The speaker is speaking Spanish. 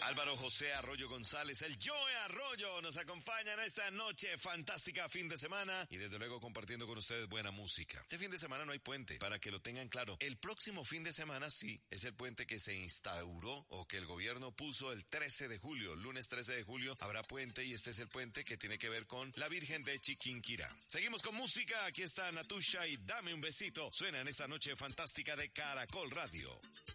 Álvaro José Arroyo González, el Joe Arroyo, nos acompañan esta noche fantástica, fin de semana, y desde luego compartiendo con ustedes buena música. Este fin de semana no hay puente, para que lo tengan claro. El próximo fin de semana sí, es el puente que se instauró o que el gobierno puso el 13 de julio, lunes 13 de julio, habrá puente y este es el puente que tiene que ver con la Virgen de Chiquinquirá. Seguimos con música, aquí está Natusha y Dame un besito, suena en esta noche fantástica de Caracol Radio.